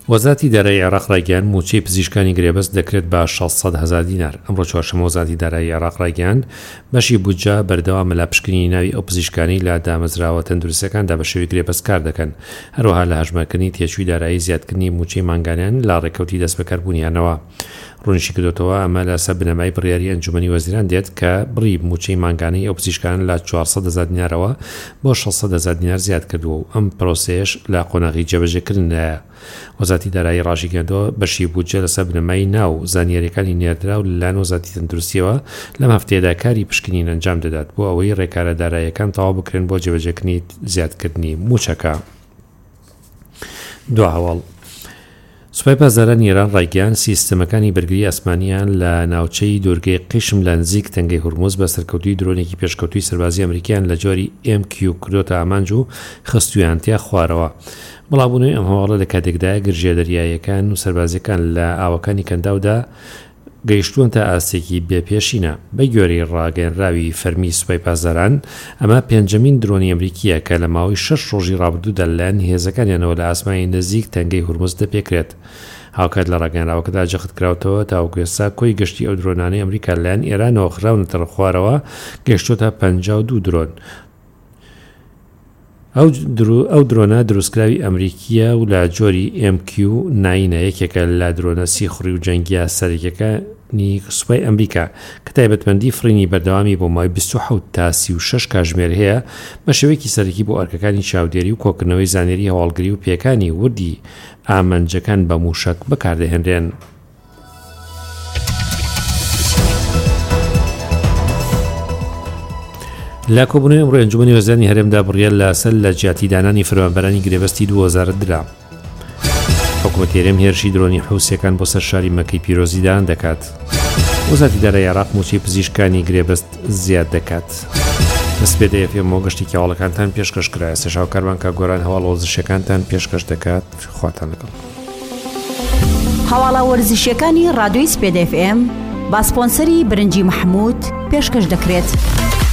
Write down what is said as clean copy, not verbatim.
وەزارەتی دارایی عێراق ڕایگەیاند موچەی پزیشکانی گرێبەست دەکرێت بە 600,000 دینار. ئەمڕۆ چوارشەممە وەزارەتی دارایی عێراق ڕایگەیاند بەشی بودجە بەردەوامە لە پشکنینی ناوی ئەو پزیشکانی لە دامەزراوە تەندروستیەکاندا بە شێوەی گرێبەست کار دەکەن، هەروەها لە هەژمارکردنی تێچووی دارایی زیادکردنی موچەی مانگانیان لا ڕێکەوتی دەست بەکاربوونیانەوە. ڕوونشی کردوتەوە ئەمە لەسەر بنەمای بڕیاری ئەنجومەنی وەزیران دێت کە بڕی موچەی مانگانەی ئەو پزیشکان لە 400,000 دینارەوە بۆ 600,000 دینار زیاد کردووە و ئەم پرۆسەیەش لە قۆناغی جێبەجێکردنەیە. وەزارەتی دارایی ڕاشیگەاندەوە بەشی بودجە لەسەر بنەمای ناو زانیاریەکانی نێردرا و لەلایەن وەزارەتی تەندروستیەوە لەم هەفتەیەدا کاری پشکنین ئەنجام دەدات بۆ ئەوەی ڕێکارە داراییەکان تەواو بکرێن بۆ جێبەجێکردنی زیادکردنی موچەکە. دو هەواڵ سوپای پازارانی ئێران ڕایگەیاند سیستەمەکانی بەرگری ئاسمانیان لە ناوچەی دوورگەی قیشم لە نزیک تەنگەی هورموز بە سەرکەوتوی درۆنێکی پێشکەوتوی سەربازی ئەمریکیان لە جۆری MQ کردۆتە ئامانج و خستویانتیا خوارەوە. بەڵامبوونەوەی ئەم هەواڵە لە کاتێکدا گرژێ دەریاییەکان و سەربازیەکان لە ئاوەکانی کەنداودا گەیشتوون تا ئاستێکی بێپێشینە. بە گوێرەی ڕاگەنراوی فەرمی سوپای پازاران، ئەمە پێنجەمین درۆنی ئەمریکیە کە لە ماوەی 6 ڕۆژی ڕابردوودا لەلایەن هێزەکانیانەوە لە ئاسمانی نزیک تەنگەی هورموز دەپێکرێت. هاوکات لە ڕاگەنراوەکەدا جەخت کراوتەوە تاوەکو ئێستا کۆی گەشتی ئەو درۆنانەی ئەمریکا لەلایەن ئێرانەوە خراونەتە خوارەوە گەیشتوتە 52 درۆن. ئەو درۆنە دروستکراوی ئەمریکیە و لە جۆری MQ9 یەکێکە لە درۆنە سیخڕی و جەنگیە سەرەکیەکانی سوپای ئەمریکا کە تایبەتمەندی فڕینی بەردەوامی بۆ ماوەی 27 تا 36 کاتژمێر هەیە بە شێوەیەکی سەرەکی بۆ ئەرکەکانی چاودێری و کۆکردنەوەی زانیاری هەواڵگری و پێکانی وردی ئامانجەکان بە موشک بەکاردەهێنرێن. لە کۆبوونەوەی ئەمڕۆ ئەنجومەنی وەزیرانی هەرێمدا بڕیار لەسەر لە جیاتی دانانی فەرمانبەرانی گرێبەستی 2000 درا. حکوومەتی هەرێم هێرشی درۆنی حوسیەکان بۆ سەر شاری مەکەی پیرۆزیدان دەکات. وەزارەتی دارایی عێراق موچەی پزیشکانی گرێبەست زیاد دەکات. دەستپێدە FM گەشتی هەواڵەکانتان پێشکەش کرایە. سێشاو کاروانکە گۆران هەواڵ وەرزشیەکانتان پێشکەش دەکات. خواتان لەگەڵ. هەواڵە وەرزشیەکانی ڕادیۆی سپێد FM با سپۆنسەری برنجی محمود پێشکەش دەکرێت.